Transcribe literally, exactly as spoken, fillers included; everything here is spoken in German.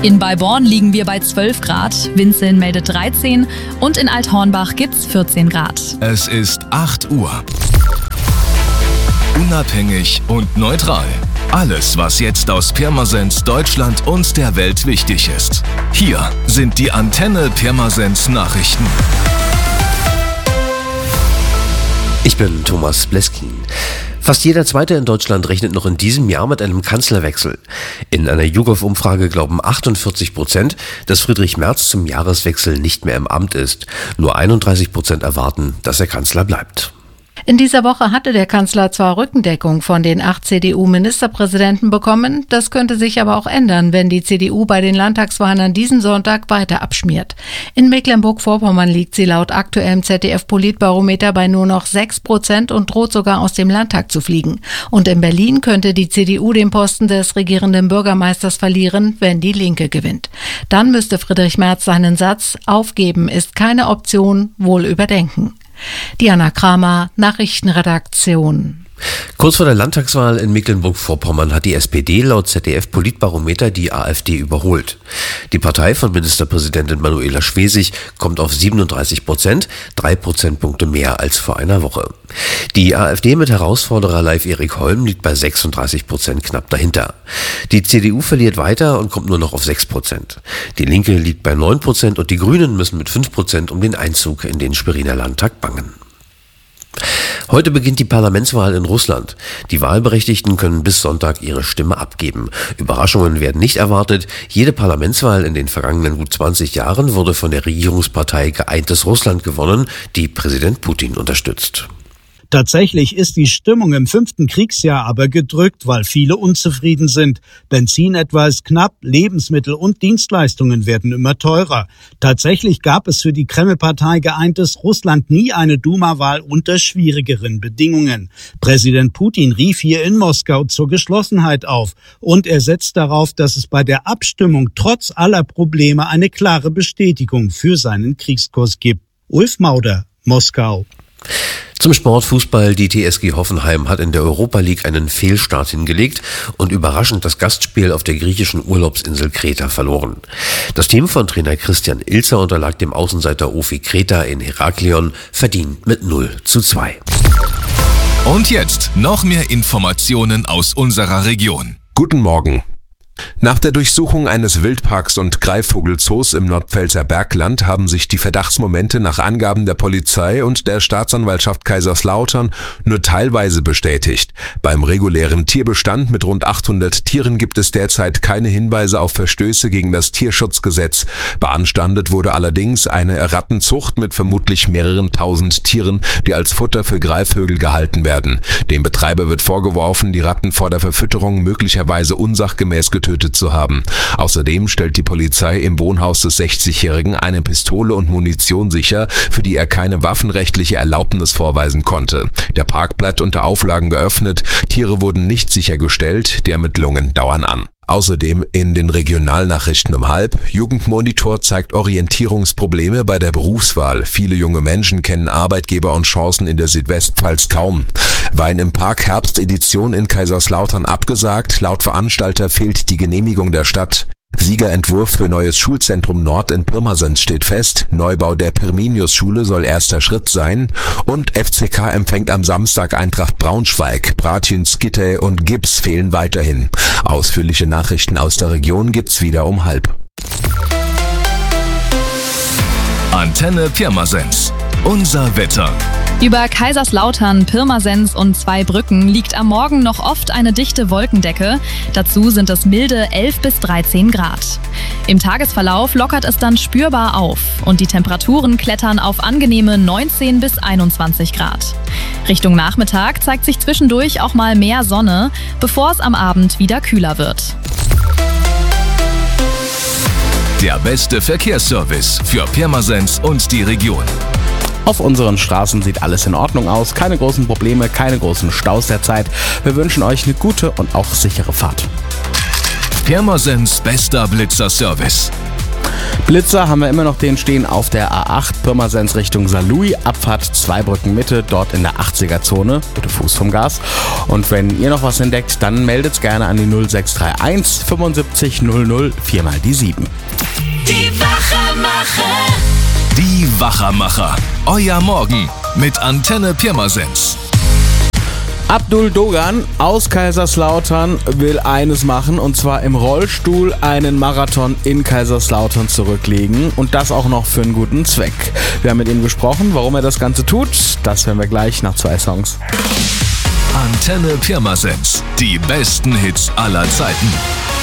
In Beiborn liegen wir bei zwölf Grad, Winzeln meldet dreizehn und in Althornbach gibt's vierzehn Grad. Es ist acht Uhr. Unabhängig und neutral. Alles, was jetzt aus Pirmasens, Deutschland und der Welt wichtig ist. Hier sind die Antenne Pirmasens Nachrichten. Ich bin Thomas Bleskin. Fast jeder Zweite in Deutschland rechnet noch in diesem Jahr mit einem Kanzlerwechsel. In einer YouGov-Umfrage glauben achtundvierzig Prozent, dass Friedrich Merz zum Jahreswechsel nicht mehr im Amt ist. Nur einunddreißig Prozent erwarten, dass er Kanzler bleibt. In dieser Woche hatte der Kanzler zwar Rückendeckung von den acht C D U-Ministerpräsidenten bekommen, das könnte sich aber auch ändern, wenn die C D U bei den Landtagswahlen an diesem Sonntag weiter abschmiert. In Mecklenburg-Vorpommern liegt sie laut aktuellem Z D F-Politbarometer bei nur noch sechs Prozent und droht sogar aus dem Landtag zu fliegen. Und in Berlin könnte die C D U den Posten des regierenden Bürgermeisters verlieren, wenn die Linke gewinnt. Dann müsste Friedrich Merz seinen Satz „Aufgeben ist keine Option" wohl überdenken. Diana Kramer, Nachrichtenredaktion. Kurz vor der Landtagswahl in Mecklenburg-Vorpommern hat die S P D laut Z D F-Politbarometer die AfD überholt. Die Partei von Ministerpräsidentin Manuela Schwesig kommt auf siebenunddreißig Prozent, drei Prozentpunkte mehr als vor einer Woche. Die AfD mit Herausforderer Leif Erik Holm liegt bei sechsunddreißig Prozent knapp dahinter. Die C D U verliert weiter und kommt nur noch auf sechs Prozent. Die Linke liegt bei neun Prozent und die Grünen müssen mit fünf Prozent um den Einzug in den Schweriner Landtag bangen. Heute beginnt die Parlamentswahl in Russland. Die Wahlberechtigten können bis Sonntag ihre Stimme abgeben. Überraschungen werden nicht erwartet. Jede Parlamentswahl in den vergangenen gut zwanzig Jahren wurde von der Regierungspartei Geeintes Russland gewonnen, die Präsident Putin unterstützt. Tatsächlich ist die Stimmung im fünften Kriegsjahr aber gedrückt, weil viele unzufrieden sind. Benzin etwa ist knapp, Lebensmittel und Dienstleistungen werden immer teurer. Tatsächlich gab es für die Kreml-Partei Geeintes Russland nie eine Duma-Wahl unter schwierigeren Bedingungen. Präsident Putin rief hier in Moskau zur Geschlossenheit auf und er setzt darauf, dass es bei der Abstimmung trotz aller Probleme eine klare Bestätigung für seinen Kriegskurs gibt. Ulf Mauder, Moskau. Zum Sport Fußball. Die T S G Hoffenheim hat in der Europa League einen Fehlstart hingelegt und überraschend das Gastspiel auf der griechischen Urlaubsinsel Kreta verloren. Das Team von Trainer Christian Ilzer unterlag dem Außenseiter Ofi Kreta in Heraklion verdient mit null zu zwei. Und jetzt noch mehr Informationen aus unserer Region. Guten Morgen. Nach der Durchsuchung eines Wildparks und Greifvogelzoos im Nordpfälzer Bergland haben sich die Verdachtsmomente nach Angaben der Polizei und der Staatsanwaltschaft Kaiserslautern nur teilweise bestätigt. Beim regulären Tierbestand mit rund achthundert Tieren gibt es derzeit keine Hinweise auf Verstöße gegen das Tierschutzgesetz. Beanstandet wurde allerdings eine Rattenzucht mit vermutlich mehreren tausend Tieren, die als Futter für Greifvögel gehalten werden. Dem Betreiber wird vorgeworfen, die Ratten vor der Verfütterung möglicherweise unsachgemäß getötet zu haben. Außerdem stellt die Polizei im Wohnhaus des sechzigjährigen eine Pistole und Munition sicher, für die er keine waffenrechtliche Erlaubnis vorweisen konnte. Der Park bleibt unter Auflagen geöffnet, Tiere wurden nicht sichergestellt, die Ermittlungen dauern an. Außerdem in den Regionalnachrichten um halb. Jugendmonitor zeigt Orientierungsprobleme bei der Berufswahl. Viele junge Menschen kennen Arbeitgeber und Chancen in der Südwestpfalz kaum. Wein im Park Herbstedition in Kaiserslautern abgesagt. Laut Veranstalter fehlt die Genehmigung der Stadt. Siegerentwurf für neues Schulzentrum Nord in Pirmasens steht fest. Neubau der Pirminius-Schule soll erster Schritt sein. Und F C K empfängt am Samstag Eintracht Braunschweig. Bratjen, Skitte und Gips fehlen weiterhin. Ausführliche Nachrichten aus der Region gibt's wieder um halb. Antenne Pirmasens. Unser Wetter. Über Kaiserslautern, Pirmasens und Zweibrücken liegt am Morgen noch oft eine dichte Wolkendecke. Dazu sind es milde elf bis dreizehn Grad. Im Tagesverlauf lockert es dann spürbar auf und die Temperaturen klettern auf angenehme neunzehn bis einundzwanzig Grad. Richtung Nachmittag zeigt sich zwischendurch auch mal mehr Sonne, bevor es am Abend wieder kühler wird. Der beste Verkehrsservice für Pirmasens und die Region. Auf unseren Straßen sieht alles in Ordnung aus, keine großen Probleme, keine großen Staus derzeit. Wir wünschen euch eine gute und auch sichere Fahrt. Pirmasens bester Blitzerservice. Blitzer haben wir immer noch, den stehen auf der A acht Pirmasens Richtung Saarlouis, Abfahrt Zweibrücken Mitte, dort in der achtziger-Zone, bitte Fuß vom Gas. Und wenn ihr noch was entdeckt, dann meldet's gerne an die null sechs drei eins fünfundsiebzig null null viermal die sieben. Die Wachermacher. Die Wachermacher. Euer Morgen mit Antenne Pirmasens. Abdul Dogan aus Kaiserslautern will eines machen, und zwar im Rollstuhl einen Marathon in Kaiserslautern zurücklegen, und das auch noch für einen guten Zweck. Wir haben mit ihm gesprochen, warum er das Ganze tut, das hören wir gleich nach zwei Songs. Antenne Pirmasens, die besten Hits aller Zeiten.